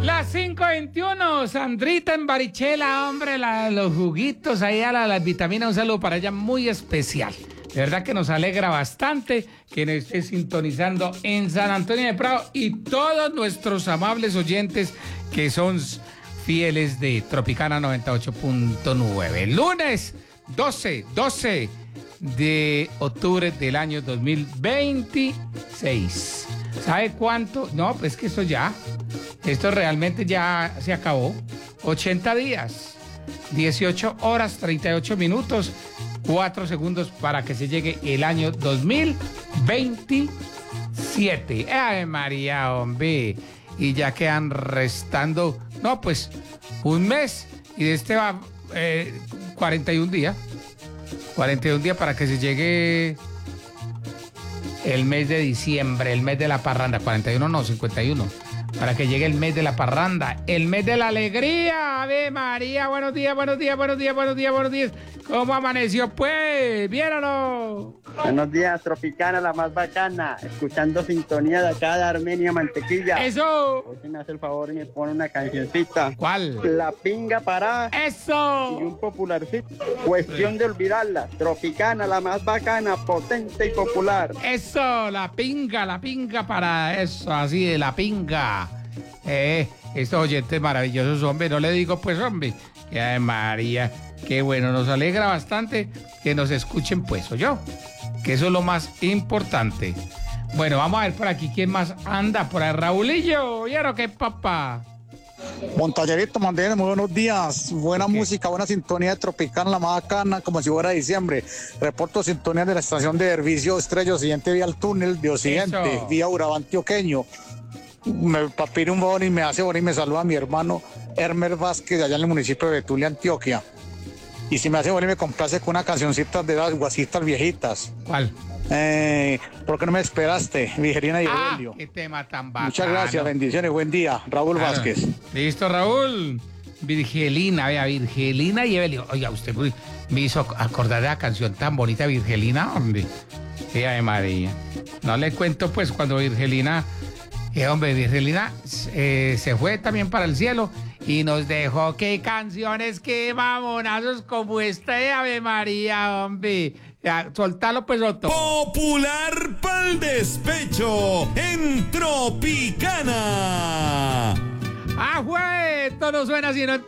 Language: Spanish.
Las 5:21, Sandrita en Barichela, hombre, los juguitos, ahí a las vitaminas, un saludo para ella muy especial. De verdad que nos alegra bastante que nos esté sintonizando en San Antonio de Prado y todos nuestros amables oyentes que son fieles de Tropicana 98.9. Lunes 12 de octubre del año 2026. ¿Sabe cuánto? No, pues que esto realmente ya se acabó. 80 días, 18 horas, 38 minutos, 4 segundos para que se llegue el año 2027. ¡Ay, María, hombre! Y ya quedan restando, no, pues, un mes. Y de este va 41 días. 41 días para que se llegue el mes de diciembre, el mes de la parranda. 41 no, 51. Para que llegue el mes de la parranda, el mes de la alegría. Ave María, buenos días. ¿Cómo amaneció, pues? ¡Viéralo! Buenos días, Tropicana, la más bacana. Escuchando sintonía de acá de Armenia, Mantequilla. ¡Eso! Hoy se me hace el favor y me pone una cancioncita. ¿Cuál? La pinga parada. ¡Eso! Y un popularcito. Cuestión de olvidarla. Tropicana, la más bacana, potente y popular. ¡Eso! La pinga para eso, así de la pinga. Estos oyentes maravillosos, hombre, no le digo pues, hombre. Que ay, María, qué bueno, nos alegra bastante que nos escuchen, pues, o yo. Que eso es lo más importante. Bueno, vamos a ver por aquí quién más anda. Por ahí, Raulillo. ¿Vieron qué papá? Montallerito, Mandela, muy buenos días. Buena música, buena sintonía de Tropicana, la más bacana, como si fuera diciembre. Reporto sintonía de la estación de servicio Estrella Occidente vía el túnel de Occidente, Eso. vía Urabá Antioqueño. Me pide un favor y me hace favor y me saluda a mi hermano Hermer Vázquez, de allá en el municipio de Betulia, Antioquia. Y si me hace favor y me complace con una cancioncita de las guasitas viejitas. ¿Cuál? ¿Por qué no me esperaste? Vigerina y Evelio. Qué tema tan bacano. Muchas gracias, bendiciones, buen día. Raúl Vázquez. Listo, Raúl. Virgelina y Evelio. Oiga, usted me hizo acordar de la canción tan bonita, Virgelina, hombre. Sí, ay, María. No le cuento, pues, cuando Virgelina se fue también para el cielo y nos dejó qué canciones, qué mamonazos como esta de Ave María, hombre. Ya, soltalo, pues, Otto. Popular pa'l despecho en Tropicana. ¡Ah, güey! Esto no suena sino